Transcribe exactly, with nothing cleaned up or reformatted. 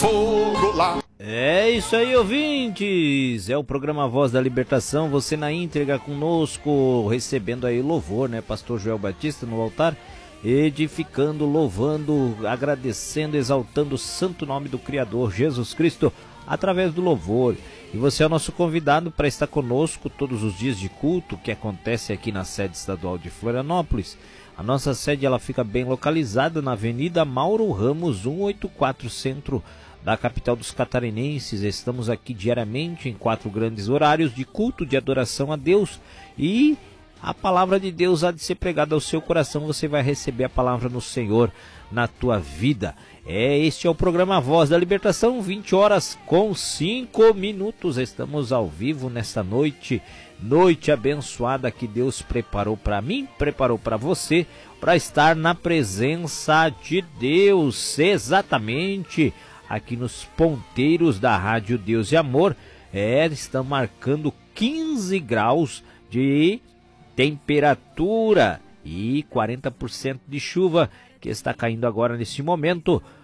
fogo lá. É isso aí, ouvintes, é o programa Voz da Libertação, você na íntegra conosco, recebendo aí louvor, né, pastor Joel Batista no altar, edificando, louvando, agradecendo, exaltando o santo nome do Criador, Jesus Cristo, através do louvor. E você é o nosso convidado para estar conosco todos os dias de culto que acontece aqui na sede estadual de Florianópolis. A nossa sede ela fica bem localizada na Avenida Mauro Ramos, cento e oitenta e quatro, centro da capital dos catarinenses. Estamos aqui diariamente em quatro grandes horários de culto, de adoração a Deus, e a palavra de Deus há de ser pregada ao seu coração. Você vai receber a palavra no Senhor na tua vida. É, este é o programa Voz da Libertação, vinte horas com cinco minutos. Estamos ao vivo nesta noite, noite abençoada que Deus preparou para mim, preparou para você, para estar na presença de Deus, exatamente aqui nos ponteiros da Rádio Deus e Amor. É, estão marcando quinze graus de temperatura e quarenta por cento de chuva que está caindo agora nesse momento